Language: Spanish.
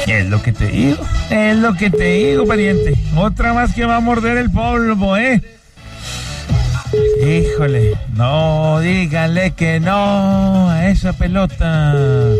Es lo que te digo, pariente. Otra más que va a morder el polvo, ¿eh? Híjole, no, díganle que no a esa pelota.